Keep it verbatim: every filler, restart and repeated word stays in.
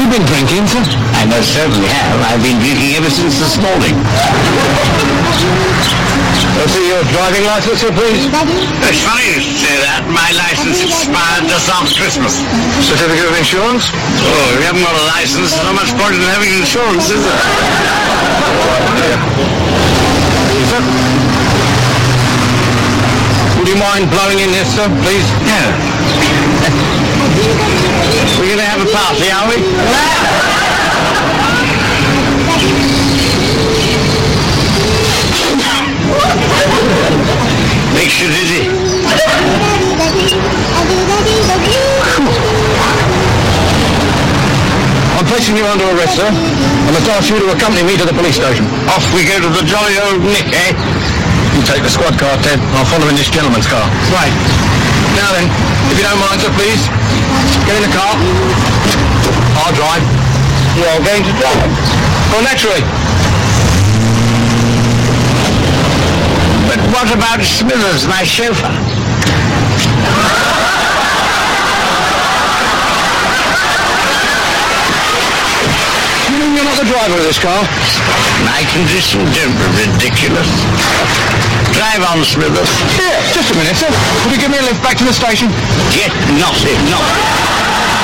you been drinking, sir? I most certainly have. I've been drinking ever since this morning. I'll see your driving license, sir, please. It's funny you say that. My license expired just after Christmas. Certificate of insurance? Oh, if you haven't got a license, there's not much point in having insurance, is there? Sir? Would you mind blowing in this, sir, please? No. We're going to have a party, are we? Makes you dizzy. I'm placing you under arrest, sir. I must ask you to accompany me to the police station. Off we go to the jolly old Nick, eh? You take the squad car, Ted. I'll follow in this gentleman's car. Right. Now then, if you don't mind, sir, please, get in the car. I'll drive. You're going to drive? Well, naturally. But what about Smithers, my chauffeur? You mean you're not the driver of this car? My condition, don't be ridiculous. Drive on, Smithers. Yeah, just a minute, sir. Will you give me a lift back to the station? Get naughty, naughty.